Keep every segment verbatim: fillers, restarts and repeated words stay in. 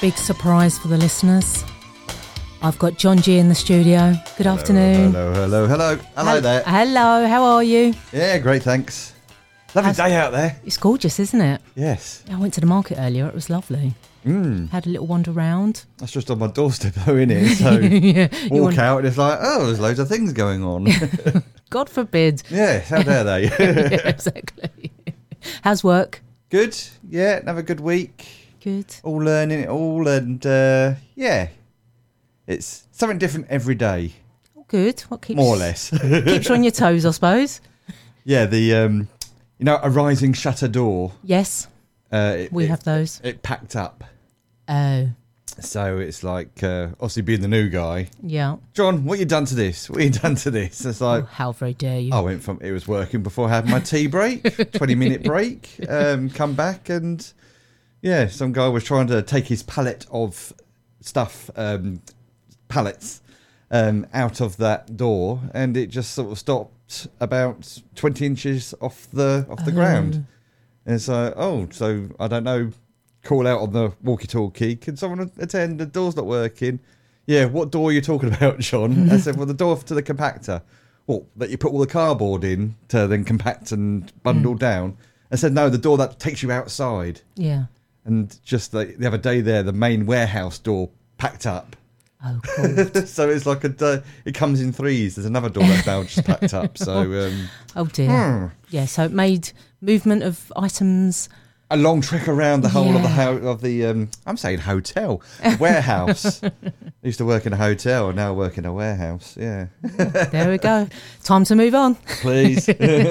big surprise for the listeners. I've got John G in the studio. Good hello, afternoon. Hello, hello, hello. Hello Hel- there. Hello, how are you? Yeah, great, thanks. Lovely How's- day out there. It's gorgeous, isn't it? Yes. I went to the market earlier. It was lovely. Mm. Had a little wander round. That's just on my doorstep though, isn't it? So yeah, you walk want- out and it's like, oh, there's loads of things going on. God forbid. Yeah, how dare they? Yeah, exactly. How's work? Good. Yeah, another good week. Good. All learning it all and uh, yeah. It's something different every day. Good. What keeps More or less. keeps you on your toes, I suppose. Yeah, the um, you know, a rising shutter door. Yes, Uh, it, we it, have those. It packed up. Oh, So it's like, uh, obviously being the new guy, yeah. John, what you done to this? What you done to this? It's like, Oh, how very dare you? I went from, it was working before I had my tea break, twenty minute break, um, come back and yeah, some guy was trying to take his pallet of stuff, um, pallets, um, out of that door and it just sort of stopped about twenty inches off the, off the Oh. ground. And it's like, oh, so I don't know, call out on the walkie-talkie. Can someone attend? The door's not working. Yeah, what door are you talking about, John? I said, well, the door to the compactor. Well, that you put all the cardboard in to then compact and bundle mm. down. I said, no, the door that takes you outside. Yeah. And just the, the other day there, the main warehouse door packed up. Oh, cool. So it's like a, uh, it comes in threes. There's another door that's now just packed up. So, um, oh dear. Hmm. Yeah, so it made movement of items. A long trek around the whole yeah. of the ho- of the um, I'm saying hotel warehouse. I used to work in a hotel and now I work in a warehouse. Yeah. There we go. Time to move on. Please.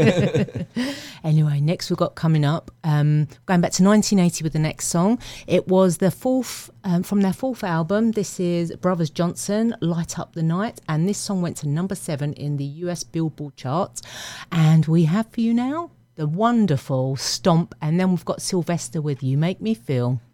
Anyway, next we've got coming up, um, going back to nineteen eighty with the next song. It was the fourth um, from their fourth album. This is Brothers Johnson, Light Up the Night, and this song went to number seven in the U S Billboard charts. And we have for you now the wonderful Stomp, and then we've got Sylvester with You Make Me Feel.